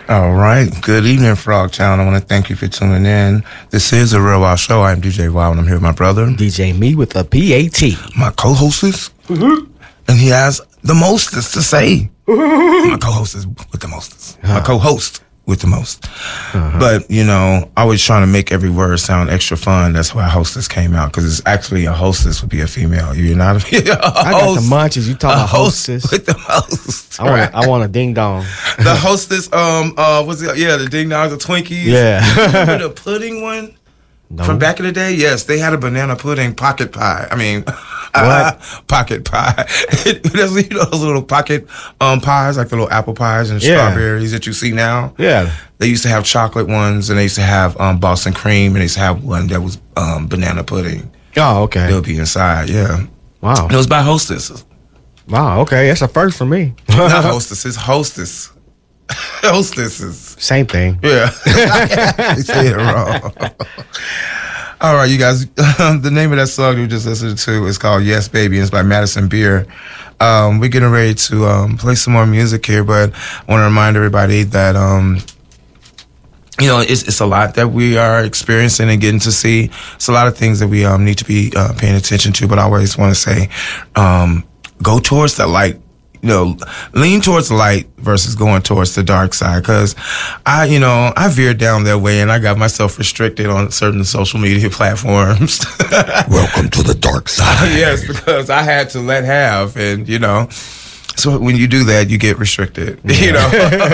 All right. Good evening, Frog Town. I want to thank you for tuning in. This is The Real Wild Show. I'm DJ Wild, and I'm here with my brother. DJ Me with a PAT. My co-hostess. And he has the mostest to say. My co-host is with the mostest. My co-host with the most. But, you know, always trying to make every word sound extra fun. That's why hostess came out, because it's actually a hostess would be a female. You're not a female. I got the munchies. You talking about hostess? With the most. I want a ding dong. The hostess, was it? Yeah, the ding dongs, the Twinkies. Yeah. Remember the pudding one? No. From back in the day? Yes, they had a banana pudding pocket pie. I mean, pocket pie. There's, you know, those little pocket pies, like the little apple pies and strawberries that you see now. Yeah. They used to have chocolate ones, and they used to have Boston cream, and they used to have one that was banana pudding. Oh, okay. They'll be inside, yeah. Wow. It was by hostesses. Wow, okay. That's a first for me. Not hostesses, hostess. Hostesses. Same thing. Yeah. They say it wrong. All right, you guys. The name of that song you just listened to is called Yes Baby, and it's by Madison Beer. We're getting ready to play some more music here, but I want to remind everybody that you know, it's a lot that we are experiencing and getting to see. It's a lot of things that we need to be paying attention to, but I always want to say go towards the light. You know, lean towards the light versus going towards the dark side. Because I veered down that way, and I got myself restricted on certain social media platforms. Welcome to the dark side. Yes, because I had to let have, and you know. So when you do that, you get restricted, you know.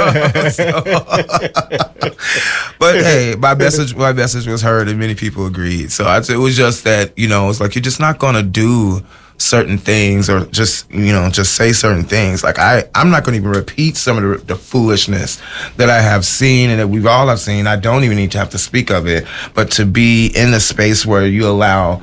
But hey, my message was heard, and many people agreed. So it was just that, you know, it's like you're just not gonna do certain things, or just say certain things. Like I'm not going to even repeat some of the foolishness that I have seen and that we've all have seen. I don't even need to have to speak of it, but to be in a space where you allow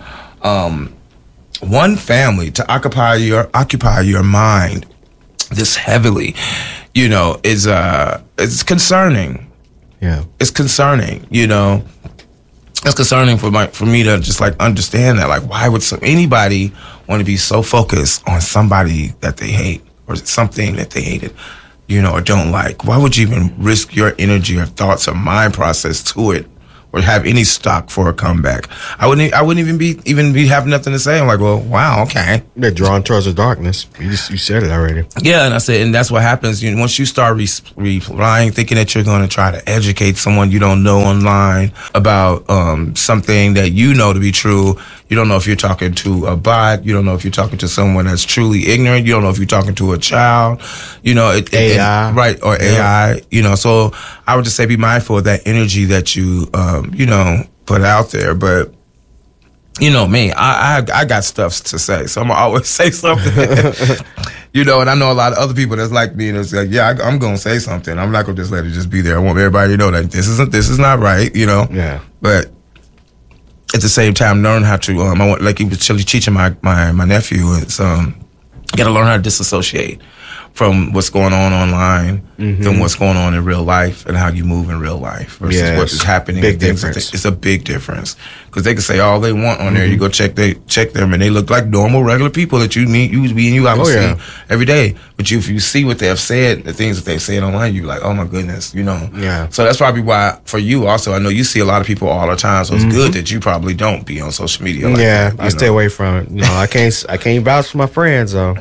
one family to occupy your mind this heavily, you know, is it's concerning. Yeah, it's concerning. You know, it's concerning for me to just like understand that. Like, why would anybody want to be so focused on somebody that they hate or something that they hated, you know, or don't like? Why would you even risk your energy or thoughts or mind process to it, or have any stock for a comeback? I wouldn't even be having nothing to say. I'm like, well, wow, okay. They're drawn towards the darkness. You said it already. Yeah, and I said, and that's what happens. You know, once you start relying, thinking that you're going to try to educate someone you don't know online about something that you know to be true. You don't know if you're talking to a bot. You don't know if you're talking to someone that's truly ignorant. You don't know if you're talking to a child. You know, AI. Right, or AI. You know, so I would just say be mindful of that energy that you, you know, put out there. But, you know me, I got stuff to say, so I'm going to always say something. You know, and I know a lot of other people that's like me, and it's like, yeah, I'm going to say something. I'm not going to just let it just be there. I want everybody to know that this is not right, you know. Yeah. But at the same time, learn how to, like he was teaching my nephew, it's, you got to learn how to disassociate from what's going on online than what's going on in real life, and how you move in real life versus what is happening. Big difference. It's a big difference, because they can say all they want on there. You go check them, and they look like normal, regular people that you meet, you obviously see every day. But if you see what they have said, the things that they've said online, you're like, oh my goodness, you know. Yeah. So that's probably why for you also, I know you see a lot of people all the time. So it's good that you probably don't be on social media. Like that, I stay away from it. You know, I can't vouch for my friends though.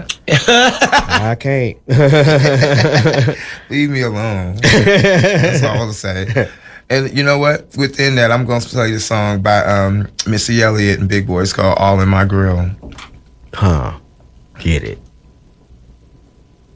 I can't. Leave me alone. That's all I'll say. And you know what? Within that, I'm going to play the song by Missy Elliott and Big Boy. It's called All in My Grill. Huh. Get it.